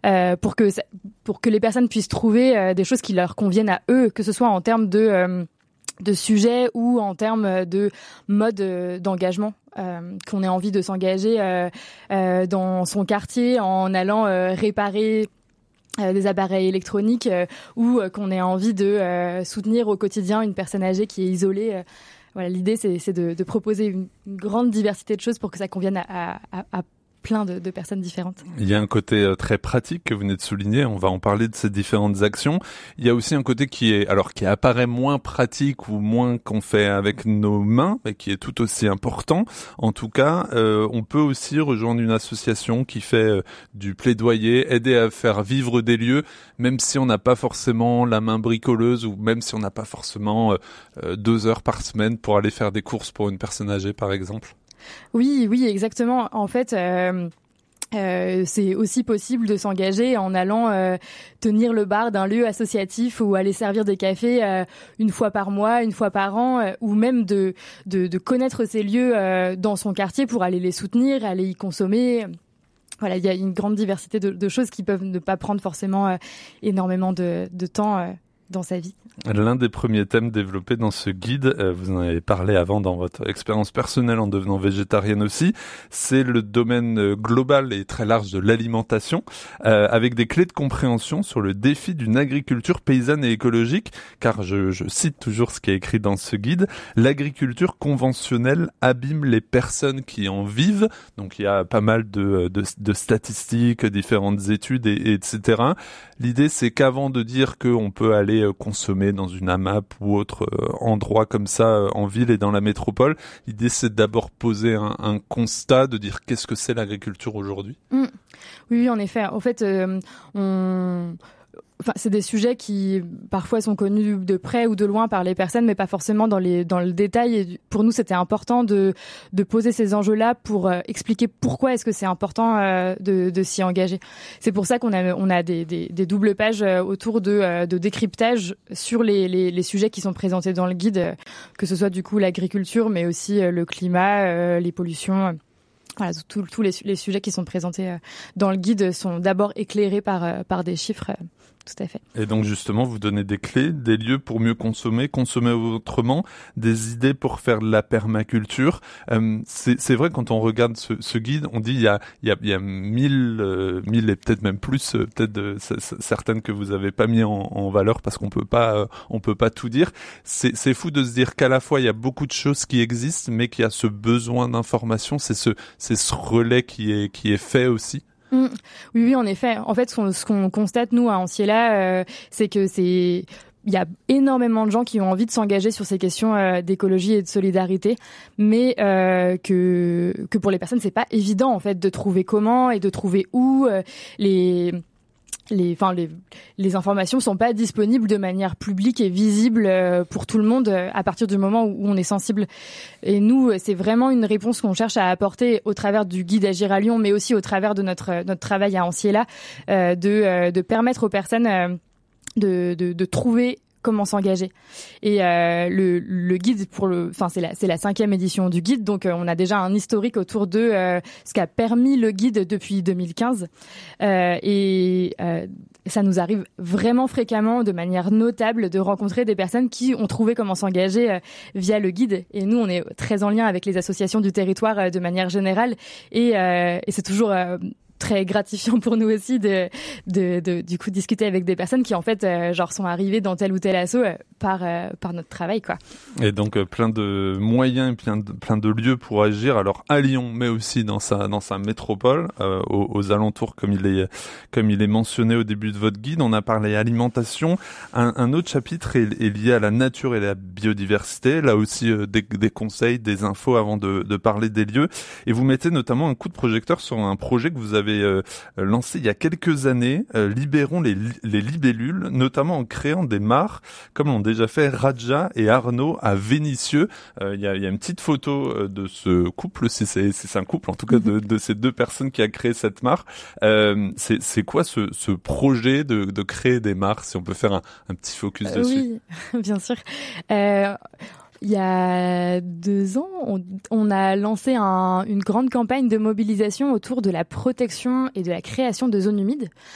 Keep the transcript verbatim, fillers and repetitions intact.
euh, pour que ça, pour que les personnes puissent trouver euh, des choses qui leur conviennent à eux, que ce soit en termes de euh, de sujets ou en termes de mode euh, d'engagement. Euh, qu'on ait envie de s'engager euh, euh, dans son quartier en allant euh, réparer euh, des appareils électroniques euh, ou euh, qu'on ait envie de euh, soutenir au quotidien une personne âgée qui est isolée. Euh, voilà, l'idée, c'est, c'est de, de proposer une, une grande diversité de choses pour que ça convienne à, à, à plein de, de personnes différentes. Il y a un côté euh, très pratique que vous venez de souligner, on va en parler de ces différentes actions. Il y a aussi un côté qui est, alors qui apparaît moins pratique ou moins qu'on fait avec nos mains, mais qui est tout aussi important. En tout cas, euh, on peut aussi rejoindre une association qui fait euh, du plaidoyer, aider à faire vivre des lieux, même si on n'a pas forcément la main bricoleuse ou même si on n'a pas forcément euh, euh, deux heures par semaine pour aller faire des courses pour une personne âgée, par exemple. Oui, oui, exactement. En fait, euh, euh, c'est aussi possible de s'engager en allant euh, tenir le bar d'un lieu associatif ou aller servir des cafés euh, une fois par mois, une fois par an, euh, ou même de, de, de connaître ces lieux euh, dans son quartier pour aller les soutenir, aller y consommer. Voilà, il y a une grande diversité de, de choses qui peuvent ne pas prendre forcément euh, énormément de, de temps euh, dans sa vie. L'un des premiers thèmes développés dans ce guide, euh, vous en avez parlé avant dans votre expérience personnelle en devenant végétarienne aussi, c'est le domaine euh, global et très large de l'alimentation, euh, avec des clés de compréhension sur le défi d'une agriculture paysanne et écologique, car je, je cite toujours ce qui est écrit dans ce guide, l'agriculture conventionnelle abîme les personnes qui en vivent, donc il y a pas mal de, de, de statistiques, différentes études, et, et etc. L'idée, c'est qu'avant de dire qu'on peut aller consommer dans une AMAP ou autre euh, endroit comme ça euh, en ville et dans la métropole, l'idée, c'est d'abord poser un, un constat, de dire qu'est-ce que c'est l'agriculture aujourd'hui. Mmh. Oui, oui, en effet. En fait, euh, on... Enfin, c'est des sujets qui parfois sont connus de près ou de loin par les personnes, mais pas forcément dans les dans le détail. Et pour nous, c'était important de de poser ces enjeux-là pour euh, expliquer pourquoi est-ce que c'est important euh, de de s'y engager. C'est pour ça qu'on a on a des des, des doubles pages euh, autour de euh, de décryptage sur les, les les sujets qui sont présentés dans le guide, euh, que ce soit du coup l'agriculture, mais aussi euh, le climat, euh, les pollutions. Euh, Voilà, tous tous les, les sujets qui sont présentés euh, dans le guide sont d'abord éclairés par euh, par des chiffres. Euh, Tout à fait. Et donc justement, vous donnez des clés, des lieux pour mieux consommer, consommer autrement, des idées pour faire de la permaculture. Euh, c'est, c'est vrai, quand on regarde ce, ce guide, on dit il y a il y a il y a mille euh, mille et peut-être même plus, euh, peut-être de, c- c- certaines que vous avez pas mis en, en valeur parce qu'on peut pas euh, on peut pas tout dire. C'est c'est fou de se dire qu'à la fois il y a beaucoup de choses qui existent, mais qu'il y a ce besoin d'information. C'est ce c'est ce relais qui est qui est fait aussi. Mmh. Oui, oui, en effet. En fait, ce qu'on, ce qu'on constate, nous, à Anciella, euh, c'est que c'est... Il y a énormément de gens qui ont envie de s'engager sur ces questions euh, d'écologie et de solidarité, mais euh, que, que pour les personnes, c'est pas évident, en fait, de trouver comment et de trouver où euh, les... Les, enfin, les, les informations sont pas disponibles de manière publique et visible euh, pour tout le monde euh, à partir du moment où on est sensible. Et nous, c'est vraiment une réponse qu'on cherche à apporter au travers du guide Agir à Lyon, mais aussi au travers de notre notre travail à Anciella, euh, de euh, de permettre aux personnes euh, de, de de trouver comment s'engager. Et euh, le, le guide pour le, enfin c'est la c'est la cinquième édition du guide, donc euh, on a déjà un historique autour de euh, ce qu'a permis le guide depuis deux mille quinze, euh, et euh, ça nous arrive vraiment fréquemment, de manière notable, de rencontrer des personnes qui ont trouvé comment s'engager euh, via le guide. Et nous, on est très en lien avec les associations du territoire euh, de manière générale, et, euh, et c'est toujours euh, très gratifiant pour nous aussi de, de, de du coup discuter avec des personnes qui en fait euh, genre sont arrivées dans tel ou tel asso euh, par euh, par notre travail, quoi. Et donc euh, plein de moyens et plein de, plein de lieux pour agir, alors à Lyon mais aussi dans sa dans sa métropole, euh, aux, aux alentours, comme il est comme il est mentionné au début de votre guide. On a parlé alimentation. Un, un autre chapitre est, est lié à la nature et la biodiversité. Là aussi euh, des, des conseils, des infos avant de, de parler des lieux. Et vous mettez notamment un coup de projecteur sur un projet que vous avez Euh, lancé il y a quelques années, euh, libérons les, les libellules, notamment en créant des mares, comme l'ont déjà fait Radja et Arnaud à Vénissieux. Euh, il y a, il y a une petite photo euh, de ce couple, si c'est, si c'est un couple, en tout cas de, de ces deux personnes qui a créé cette mare. Euh, c'est, c'est quoi ce, ce projet de, de créer des mares, si on peut faire un, un petit focus Euh, dessus? oui, bien sûr. Euh... Il y a deux ans, on, on a lancé un, une grande campagne de mobilisation autour de la protection et de la création de zones humides.